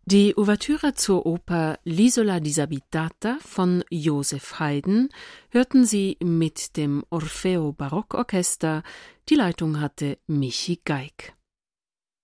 Die Ouvertüre zur Oper L'Isola disabitata von Joseph Haydn hörten Sie mit dem Orfeo Barockorchester. Die Leitung hatte Michi Geig.